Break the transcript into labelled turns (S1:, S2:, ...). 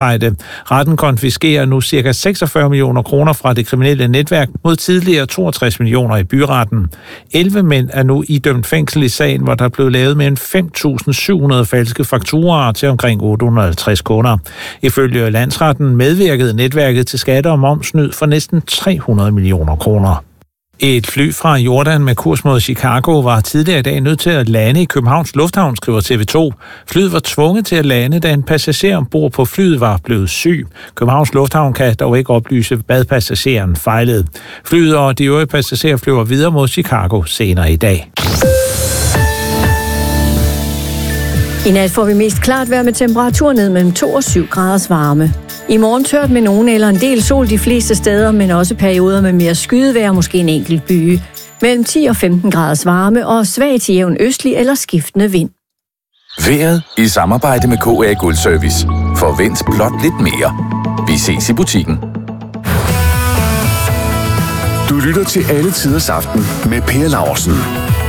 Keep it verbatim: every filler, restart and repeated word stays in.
S1: Retten konfiskerer nu ca. seksogfyrre millioner kroner fra det kriminelle netværk mod tidligere toogtres millioner i byretten. elleve mænd er nu idømt fængsel i sagen, hvor der blev lavet mere end fem tusind syv hundrede falske fakturaer til omkring otte hundrede og halvtreds kunder. Ifølge landsretten medvirkede netværket til skatte- og momssnyd for næsten tre hundrede millioner kroner. Et fly fra Jordan med kurs mod Chicago var tidligere i dag nødt til at lande i Københavns Lufthavn, skriver T V to. Flyet var tvunget til at lande, da en passager ombord på flyet var blevet syg. Københavns Lufthavn kan dog ikke oplyse, hvad passageren fejlede. Flyet og de øvrige passagerer flyver videre mod Chicago senere i dag.
S2: I nat får vi mest klart vejr med temperatur ned mellem to og syv graders varme. I morgen tørt med nogen eller en del sol de fleste steder, men også perioder med mere skydevejr, måske en enkelt byge. Mellem ti og femten graders varme og svag til jævn østlig eller skiftende vind.
S3: Vejret i samarbejde med K A Guldservice. Forvent blot lidt mere. Vi ses i butikken.
S4: Du lytter til Alle Tiders Aften med Per Laursen.